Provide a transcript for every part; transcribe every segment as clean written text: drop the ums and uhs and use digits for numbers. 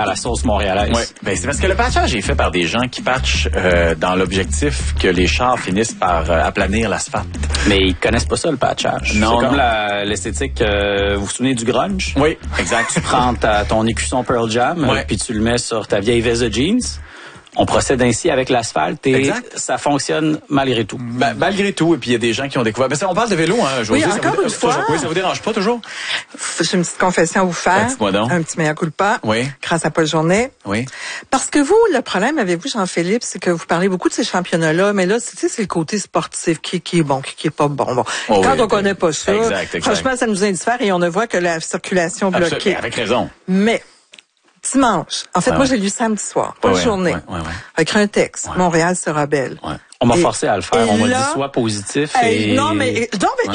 à la sauce montréalaise. Oui, ben c'est parce que le patchage est fait par des gens qui patchent dans l'objectif que les chars finissent par aplanir l'asphalte. Mais ils connaissent pas ça, le patchage. Non, c'est comme non. l'esthétique, vous vous souvenez du grunge? Oui, exact. Tu prends ton écusson Pearl Jam, puis tu le mets sur ta vieille veste de jeans. On procède ainsi avec l'asphalte et ça fonctionne malgré tout. Malgré tout, et puis il y a des gens qui ont découvert. On parle de vélo, hein, Josée. Oui, encore une fois. Oui, ça vous dérange pas toujours? J'ai une petite confession à vous faire. Dites-moi donc. Un petit mea culpa. Oui. Grâce à Paul Journet. Oui. Parce que vous, le problème avec vous, Jean-Philippe, c'est que vous parlez beaucoup de ces championnats-là, mais là, c'est le côté sportif qui est bon, qui est pas bon. Quand on connaît pas ça, franchement, ça nous indiffère et on ne voit que la circulation bloquée. Avec raison. Mais dimanche. En fait, moi, j'ai lu samedi soir. Pas journée. Avec un texte. Montréal sera belle. Ouais. On m'a forcé à le faire. On m'a dit soit positif et... Non, mais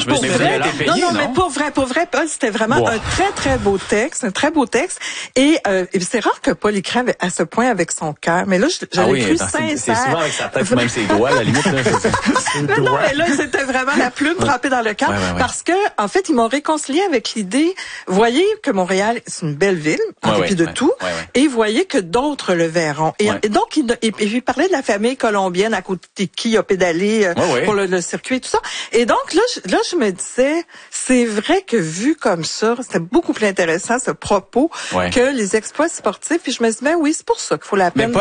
pour vrai, Paul, c'était vraiment un très, très beau texte. Un très beau texte. Et c'est rare que Paul écrive à ce point avec son cœur. Mais là, j'avais cru sincère. C'est souvent avec sa tête, même ses doigts, à la limite. Non, mais là, c'était vraiment la plume trempée dans le cœur. Parce que, en fait, ils m'ont réconcilié avec l'idée, voyez que Montréal, c'est une belle ville, en dépit de tout. Et voyez que d'autres le verront. Et donc, il parlait de la famille colombienne à côté de qui a pédalé pour le circuit et tout ça. Et donc, là, je me disais, c'est vrai que vu comme ça, c'était beaucoup plus intéressant, ce propos, que les exploits sportifs. Puis je me disais, oui, c'est pour ça qu'il faut la peine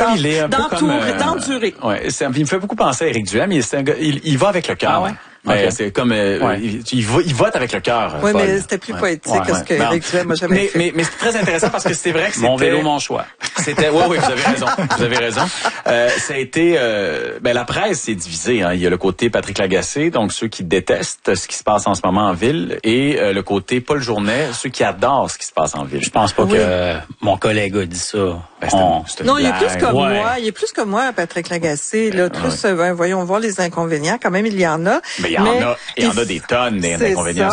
d'endurer. Il me fait beaucoup penser à Éric Duhem. Il va avec le cœur. C'est comme il vote avec le cœur. Oui, mais c'était plus poétique que ce que Éric Duhem m'a jamais fait. Mais c'est très intéressant parce que c'est vrai que c'était... Mon vélo, mon choix. C'était oui, vous avez raison. Ça a été la presse s'est divisée, hein. Il y a le côté Patrick Lagacé, donc ceux qui détestent ce qui se passe en ce moment en ville, et le côté Paul Journet, ceux qui adorent ce qui se passe en ville. Je pense pas que mon collègue a dit ça. Non, il est plus comme moi. Il est plus comme moi, Patrick Lagacé. Là, voyons voir les inconvénients. Quand même, il y en a. Mais il y en a des tonnes d'inconvénients.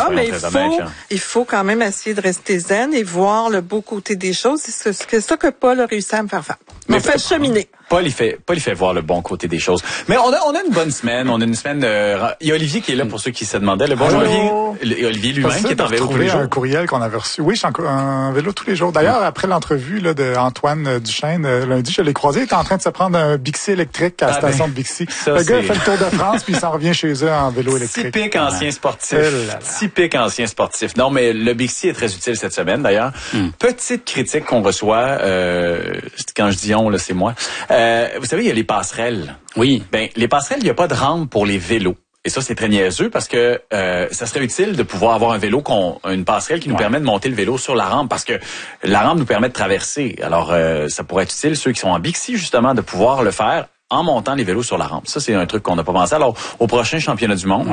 Il faut quand même essayer de rester zen et voir le beau côté des choses. C'est ça que Paul a réussi à me faire faire. Mais fait cheminer. Paul, il fait voir le bon côté des choses. Mais on a une bonne semaine. On a une semaine. Il y a Olivier qui est là pour ceux qui se demandaient. Le bonjour Olivier lui-même qui est en vélo tous les jours. Un courriel qu'on avait reçu. Oui, je suis en vélo tous les jours. D'ailleurs, après l'entrevue là de Antoine Duchesne lundi, je l'ai croisé. Il était en train de se prendre un Bixi électrique à la station de Bixi. Le gars a fait le tour de France puis il s'en revient chez eux en vélo électrique. Typique ancien sportif. Typique ancien sportif. Non, mais le Bixi est très utile cette semaine d'ailleurs. Petite critique qu'on reçoit. Quand je dis on, là, c'est moi. Vous savez, il y a les passerelles. Oui. Les passerelles, il n'y a pas de rampe pour les vélos. Et ça, c'est très niaiseux parce que ça serait utile de pouvoir avoir un vélo, une passerelle qui nous permet de monter le vélo sur la rampe parce que la rampe nous permet de traverser. Alors, ça pourrait être utile, ceux qui sont en Bixi, justement, de pouvoir le faire en montant les vélos sur la rampe. Ça, c'est un truc qu'on n'a pas pensé. Alors, au prochain championnat du monde,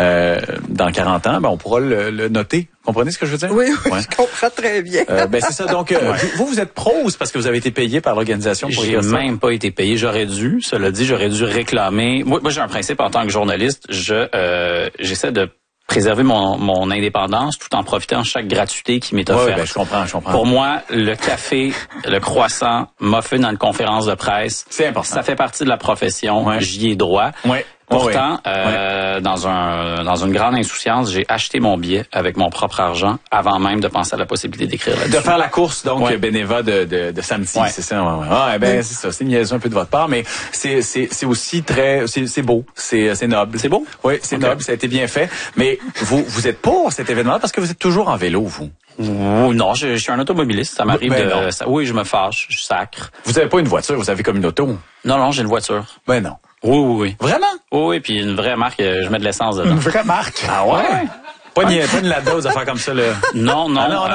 dans 40 ans, on pourra le noter. Comprenez ce que je veux dire? Oui, je comprends très bien. C'est ça. Donc, vous êtes pro ou c'est parce que vous avez été payé par l'organisation pour J'ai même pas été payé. J'aurais dû. Cela dit, j'aurais dû réclamer. Moi, j'ai un principe en tant que journaliste. J'essaie de préserver mon indépendance tout en profitant de chaque gratuité qui m'est offerte. Je comprends. Pour moi, le café, le croissant, muffin dans une conférence de presse, c'est important. Ça fait partie de la profession. J'y ai droit. Pourtant, dans une grande insouciance, j'ai acheté mon billet avec mon propre argent avant même de penser à la possibilité d'écrire là-dessus. De faire la course, donc, bénéva de samedi, c'est ça. C'est ça, c'est niaiseux un peu de votre part, mais c'est aussi c'est beau, c'est noble. C'est beau? Oui, c'est noble, ça a été bien fait. Mais vous êtes pour cet événement parce que vous êtes toujours en vélo, vous? Non, je suis un automobiliste. Ça m'arrive oui, je me fâche, je sacre. Vous avez pas une voiture, vous avez comme une auto? Non, j'ai une voiture. Ben non. Oui. Vraiment? Oui, puis une vraie marque, je mets de l'essence dedans. Une vraie marque? Ah ouais? Pas une Lada aux affaires comme ça, là. Non.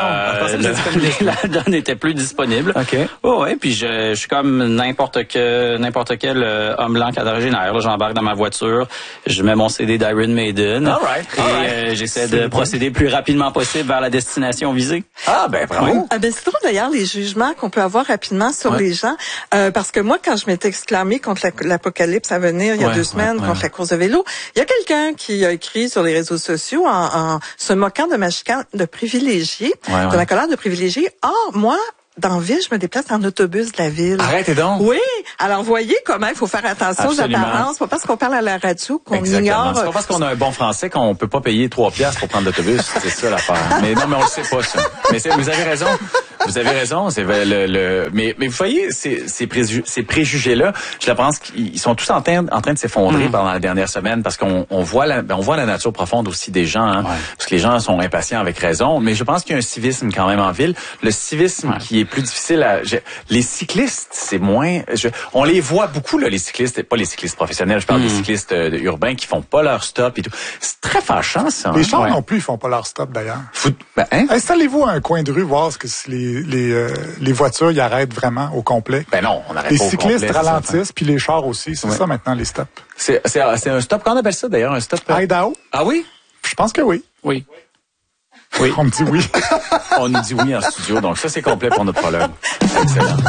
La Lada n'était plus disponible. OK. Puis je suis comme n'importe quel homme blanc quadragénaire. Là, j'embarque dans ma voiture, je mets mon CD d'Iron Maiden. All right. J'essaie de procéder le plus rapidement possible vers la destination visée. Ah, bravo. C'est drôle d'ailleurs les jugements qu'on peut avoir rapidement sur les gens. Parce que moi, quand je m'étais exclamée contre l'apocalypse à venir il y a 2 semaines, contre la course de vélo, il y a quelqu'un qui a écrit sur les réseaux sociaux en se moquant de ma chicane de privilégié, de ma colère de privilégié. Or, moi, dans la ville, je me déplace en autobus de la ville. Arrêtez donc. Oui. Alors, voyez comment il faut faire attention aux apparences. C'est pas parce qu'on parle à la radio qu'on ignore. C'est pas parce qu'on a un bon français qu'on peut pas payer 3 piastres pour prendre l'autobus. C'est ça l'affaire. Mais non, mais on le sait pas, ça. Mais vous avez raison. Vous avez raison. C'est mais vous voyez, ces préjugés-là, je pense qu'ils sont tous en train de s'effondrer pendant la dernière semaine parce qu'on voit la nature profonde aussi des gens, hein, parce que les gens sont impatients avec raison. Mais je pense qu'il y a un civisme quand même en ville. Le civisme qui est plus difficile les cyclistes, c'est moins. On les voit beaucoup là, les cyclistes, pas les cyclistes professionnels. Je parle des cyclistes urbains qui font pas leur stop et tout. C'est très fâchant ça. Les chars non plus, ils font pas leur stop d'ailleurs. Installez-vous à un coin de rue, voir ce que les voitures y arrêtent vraiment au complet. Ben non, on arrête pas au complet. Les cyclistes ralentissent, puis les chars aussi. C'est ça maintenant les stops. C'est un stop. Qu'on appelle ça d'ailleurs un stop. Idaho. Ah oui? Je pense que oui. Oui. On me dit oui. On nous dit oui en studio, donc ça c'est complet pour notre prologue. Excellent.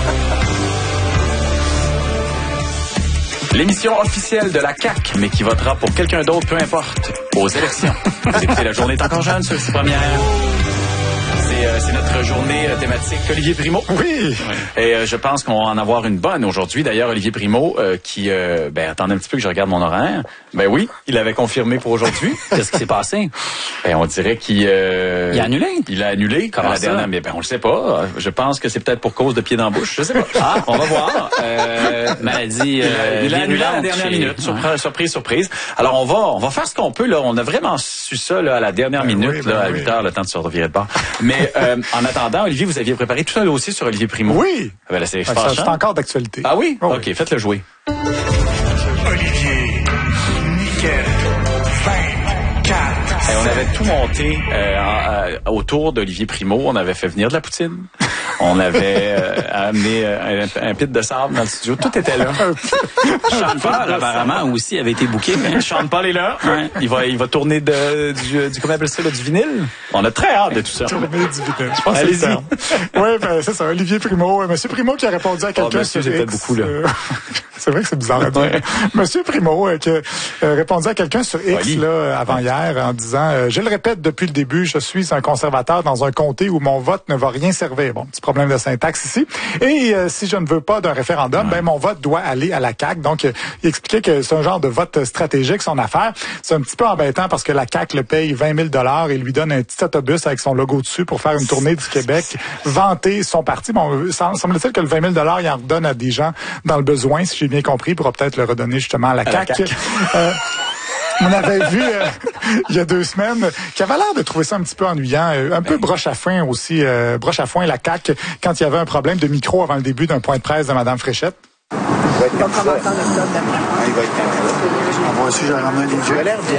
L'émission officielle de la CAQ, mais qui votera pour quelqu'un d'autre, peu importe, aux élections. Vous écoutez La Journée est encore jeune sur ces premières. C'est notre journée thématique Olivier Primo. Oui. Et je pense qu'on va en avoir une bonne aujourd'hui. D'ailleurs, Olivier Primo, qui... attendez un petit peu que je regarde mon horaire. Ben oui, il avait confirmé pour aujourd'hui. Qu'est-ce qui s'est passé? On dirait qu'il... il a annulé? Il a annulé. Comment ça? Dernière, mais on le sait pas. Je pense que c'est peut-être pour cause de pied dans la bouche. Je sais pas. On va voir. Maladie il a annulé à la dernière minute. Surprise. Alors, on va faire ce qu'on peut. Là. On a vraiment su ça là, à la dernière minute, à 8h, le temps de se revirer de bord. Mais en attendant, Olivier, vous aviez préparé tout un dossier sur Olivier Primo. Oui. Ben là, c'est encore d'actualité. Ah oui? OK, faites-le jouer. Olivier, nickel, 24. On avait tout monté autour d'Olivier Primo. On avait fait venir de la poutine. On avait amené un pit de sable dans le studio. Tout était là. Sean Paul, apparemment, aussi avait été booké. Sean Paul est là. Ouais. Il va tourner du comment on appelle ça, du vinyle. On a très hâte de tout ça. Tourner du vinyle. Je pense que c'est ça. Oui, c'est ça. Olivier Primo. Monsieur Primo qui a répondu à quelqu'un sur j'ai X. beaucoup, là. C'est vrai que c'est bizarre à dire. Monsieur Primo qui a répondu à quelqu'un sur X là, avant-hier en disant je le répète depuis le début, je suis un conservateur dans un comté où mon vote ne va rien servir. Bon, petit problème de syntaxe ici. Et si je ne veux pas d'un référendum, mon vote doit aller à la CAQ. Donc, il expliquait que c'est un genre de vote stratégique, son affaire. C'est un petit peu embêtant parce que la CAQ le paye 20 000 et lui donne un petit autobus avec son logo dessus pour faire une tournée du Québec, vanter son parti. Bon, semble-t-il que le 20 000 il en redonne à des gens dans le besoin, si j'ai bien compris, pour peut-être le redonner justement à la CAQ. On avait vu il y a 2 semaines qu'il avait l'air de trouver ça un petit peu ennuyant, un peu broche à foin aussi, broche à foin la CAQ quand il y avait un problème de micro avant le début d'un point de presse de Mme Fréchette. Il va être comme ça. Il va être avoir su, j'aurais ramené un DJ. Il a l'air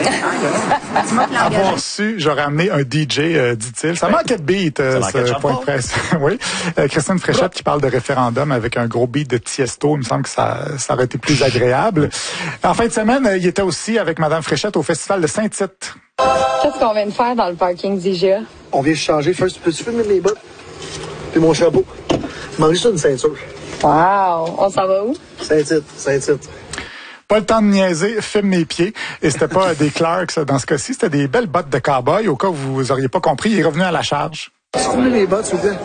bien. Avoir su, j'aurais amené un DJ, dit-il. Ça manquait de beat, ce point de presse. Oui. Christine Fréchette qui parle de référendum avec un gros beat de Tiesto. Il me semble que ça aurait été plus agréable. En fin de semaine, il était aussi avec Mme Fréchette au Festival de Saint-Tite. Qu'est-ce qu'on vient de faire dans le parking d'IGA? On vient changer. First, peux-tu filmer mes bottes? Puis mon chapeau. Manger ça d'une ceinture. Wow! On s'en va où? Saint-Tite. Pas le temps de niaiser, filme mes pieds. Et c'était pas des Clarks dans ce cas-ci, c'était des belles bottes de cow-boy. Au cas où vous auriez pas compris, il est revenu à la charge. Filmez mes bottes, s'il vous plaît.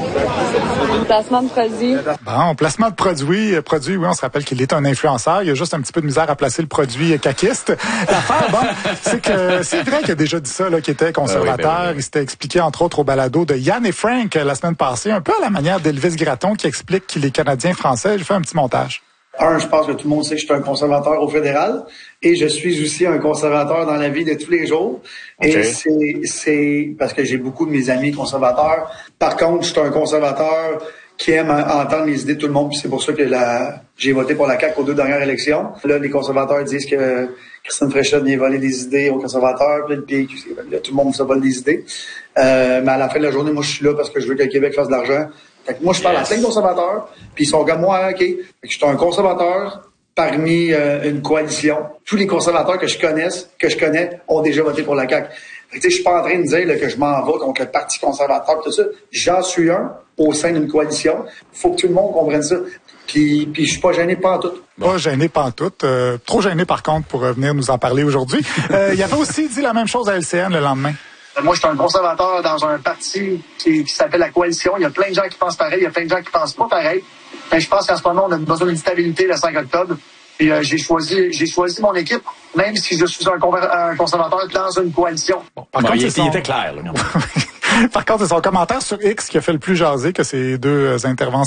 Placement de produit. Bon, placement de produit, oui, on se rappelle qu'il est un influenceur. Il y a juste un petit peu de misère à placer le produit caquiste. L'affaire, c'est que c'est vrai qu'il a déjà dit ça, là, qu'il était conservateur. Il s'était expliqué, entre autres, au balado de Yann et Frank la semaine passée, un peu à la manière d'Elvis Gratton qui explique qu'il est Canadien-Français. J'ai fait un petit montage. Je pense que tout le monde sait que je suis un conservateur au fédéral et je suis aussi un conservateur dans la vie de tous les jours. Okay. Et c'est parce que j'ai beaucoup de mes amis conservateurs. Par contre, je suis un conservateur qui aime entendre les idées de tout le monde. Puis c'est pour ça que j'ai voté pour la CAQ aux 2 dernières élections. Là, les conservateurs disent que Christine Fréchette vient voler des idées aux conservateurs. Puis là, tout le monde se vole des idées. Mais à la fin de la journée, moi, je suis là parce que je veux que le Québec fasse de l'argent. Fait que moi, je parle à plein de conservateurs, puis ils sont comme moi, OK. Fait que je suis un conservateur parmi une coalition. Tous les conservateurs que je connais, ont déjà voté pour la CAQ. Fait que, je suis pas en train de dire là, que je m'en vais contre le Parti conservateur, tout ça. J'en suis un au sein d'une coalition. Faut que tout le monde comprenne ça. Puis je suis pas gêné pantoute. Pas gêné pantoute. Trop gêné, par contre, pour venir nous en parler aujourd'hui. Il avait aussi dit la même chose à LCN le lendemain. Moi, je suis un conservateur dans un parti qui s'appelle la Coalition. Il y a plein de gens qui pensent pareil, il y a plein de gens qui pensent pas pareil. Mais je pense qu'en ce moment, on a besoin d'une stabilité le 5 octobre. Et j'ai choisi mon équipe, même si je suis un conservateur dans une coalition. Bon, par contre, il était clair. Là, Par contre, c'est son commentaire sur X qui a fait le plus jaser que ces deux interventions